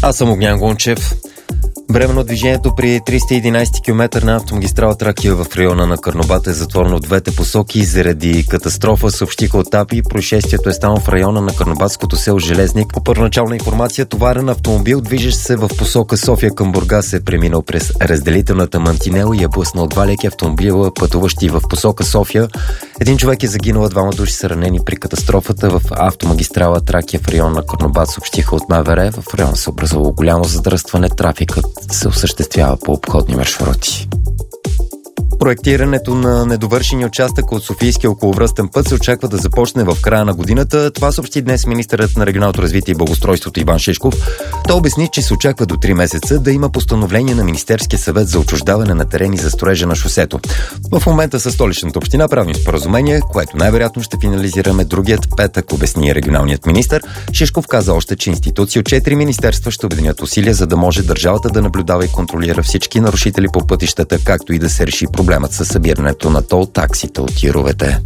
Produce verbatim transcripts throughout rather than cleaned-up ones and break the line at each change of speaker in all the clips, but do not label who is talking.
Аз съм Огнян Гончев. Временно движението при триста и единайсети километър на автомагистрала Тракия в района на Карнобат е затворено от двете посоки заради катастрофа, съобщиха от АПИ. Происшествието е станало в района на карнобатското село Железник. По първоначална информация, товарен автомобил, движещ се в посока София към Бургас, е преминал през разделителната мантинела и е блъснал два леки автомобила, пътуващи в посока София. Един човек е загинал, двама души са ранени при катастрофата в автомагистрала Тракия в района на Карнобат, съобщиха от МВР. В района се образувало голямо задръстване, трафикът се осъществява по обходни маршрути. Проектирането на недовършения участък от Софийския околовръстен път се очаква да започне в края на годината. Това съобщи днес министърът на регионалното развитие и благоустройството Иван Шишков. Той обясни, че се очаква до три месеца да има постановление на Министерския съвет за отчуждаване на терени за строежа на шосето. В момента със Столичната община правим споразумение, което най-вероятно ще финализираме другият петък, обясни регионалният министър. Шишков каза още, че институции от четири министерства ще обединят усилия, за да може държавата да наблюдава и контролира всички нарушители по пътищата, както и да се реши проблемът със събирането на тол таксите от тировете.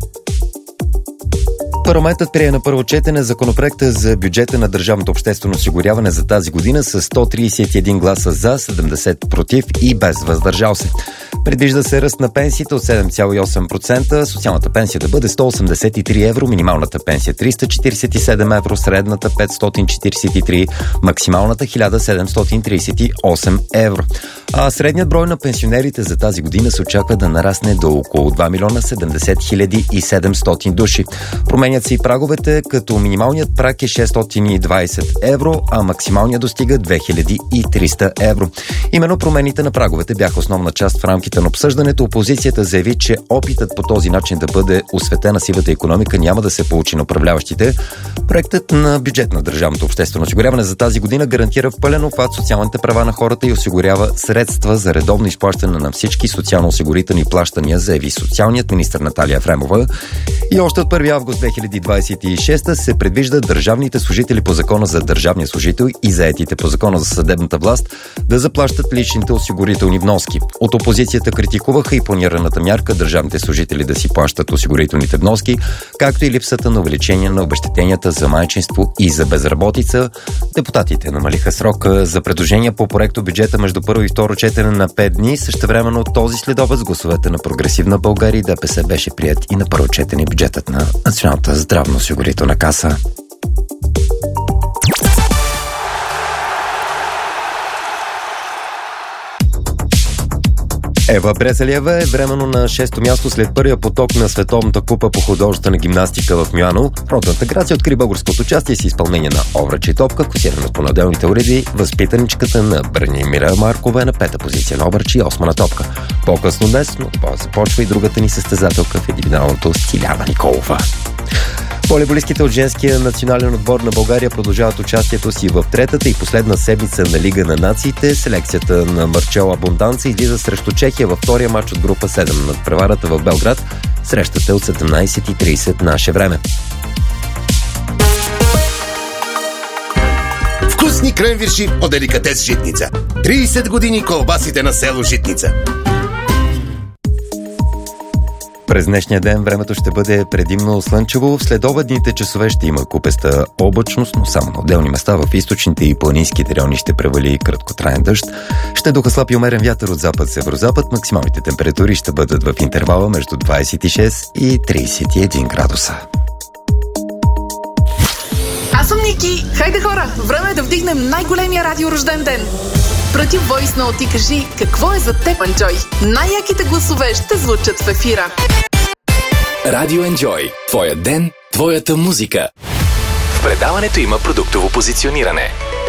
Парламентът прие на първо четене законопроекта за бюджета на държавното обществено осигуряване за тази година с сто трийсет и един гласа за, седемдесет против и без въздържал се. Предвижда се ръст на пенсиите от седем цяло и осем процента, социалната пенсия да бъде сто осемдесет и три евро, минималната пенсия триста четирийсет и седем евро, средната петстотин четирийсет и три, максималната хиляда седемстотин трийсет и осем евро. А средният брой на пенсионерите за тази година се очаква да нарасне до около два милиона седемдесет хиляди и седемстотин души. Променят се и праговете, като минималният праг е шестстотин и двайсет евро, а максималният достига две хиляди и триста евро. Именно промените на праговете бяха основна част в рамките на обсъждането. Опозицията заяви, че опитът по този начин да бъде осветена сивата икономика няма да се получи на управляващите. Проектът на бюджет на държавното обществено осигуряване за тази година гарантира в пълен обхват социалните права на хората и осигурява средства за редовно изплащане на всички социално-осигурителни плащания, заяви социалният министър Наталия Ефремова. И още от първи август две хиляди двайсет и шеста се предвижда държавните служители по закона за държавния служител и заетите по закона за съдебната власт да заплащат личните осигурителни вноски. От опозицията критикуваха и планираната мярка държавните служители да си плащат осигурителните вноски, както и липсата на увеличение на обезщетенията за майчинство и за безработица. Депутатите намалиха срока за предложения по проекто бюджета между първо и второ четене на пет дни. Същевременно този следобед с гласовете на Прогресивна България и ДПС беше прият и на първо четене бюджетът на Националната здравноосигурителна каса. Ева Брезалиева е временно на шесто място след първия поток на Световната купа по художествена гимнастика в Милано. Родната Грация откри българското участие с изпълнение на обръчи и топка, класирана по наделните уреди. Възпитаничката на Бранимира Маркова е на пета позиция на обръчи и осма на топка. По-късно днес, но започва и другата ни състезателка в индивидуалното Стиляна Николова. Волейболистките от женския национален отбор на България продължават участието си в третата и последна седмица на Лига на нациите. Селекцията на Марчела Абонданца излиза срещу Чехия във втория матч от група седем над преварата в Белград. Срещата е от седемнайсет и трийсет наше време.
Вкусни кренвирши от деликатес Житница. трийсет години колбасите на село Житница.
През днешния ден времето ще бъде предимно слънчево. В следобедните часове ще има купеста облачност, но само на отделни места в източните и планинските райони ще превали краткотраен дъжд. Ще духа слаб и умерен вятър от запад-северозапад. Максималните температури ще бъдат в интервала между двайсет и шест и трийсет и един градуса.
Аз съм Ники. Хайде хора, време е да вдигнем най-големия радиорожден ден. Прати Voice Note и кажи какво е за теб, Enjoy. Най-яките гласове ще звучат в ефира.
Радио Enjoy. Твоя ден, твоята музика. В предаването има продуктово позициониране.